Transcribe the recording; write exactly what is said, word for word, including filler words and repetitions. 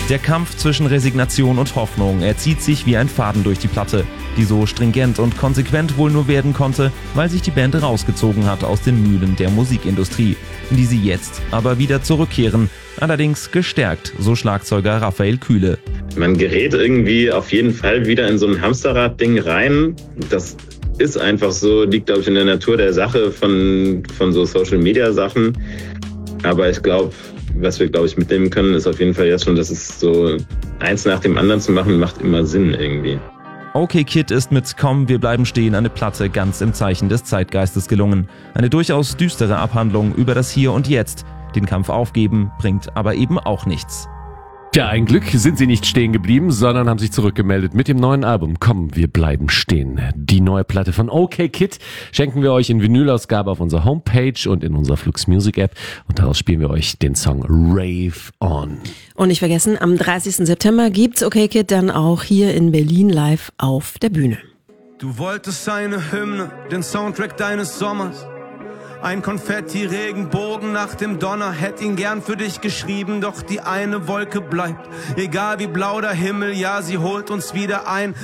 Der Kampf zwischen Resignation und Hoffnung, er zieht sich wie ein Faden durch die Platte, die so stringent und konsequent wohl nur werden konnte, weil sich die Band rausgezogen hat aus den Mühlen der Musikindustrie, in die sie jetzt aber wieder zurückkehren, allerdings gestärkt, so Schlagzeuger Raphael Kühle. Man gerät irgendwie auf jeden Fall wieder in so ein Hamsterrad-Ding rein. Das ist einfach so, liegt glaube ich in der Natur der Sache von, von so Social-Media-Sachen. Aber ich glaube, was wir glaube ich mitnehmen können, ist auf jeden Fall jetzt schon, dass es so eins nach dem anderen zu machen, macht immer Sinn irgendwie. Okay Kid ist mit Komm, wir bleiben stehen eine Platte ganz im Zeichen des Zeitgeistes gelungen. Eine durchaus düstere Abhandlung über das Hier und Jetzt. Den Kampf aufgeben bringt aber eben auch nichts. Ja, ein Glück sind sie nicht stehen geblieben, sondern haben sich zurückgemeldet mit dem neuen Album. Komm, wir bleiben stehen. Die neue Platte von Okay Kid schenken wir euch in Vinylausgabe auf unserer Homepage und in unserer Flux Music App. Und daraus spielen wir euch den Song Rave On. Und nicht vergessen, am dreißigsten September gibt's Okay Kid dann auch hier in Berlin live auf der Bühne. Du wolltest eine Hymne, den Soundtrack deines Sommers. Ein Konfetti-Regenbogen nach dem Donner, hätt ihn gern für dich geschrieben, doch die eine Wolke bleibt. Egal wie blau der Himmel, ja, sie holt uns wieder ein.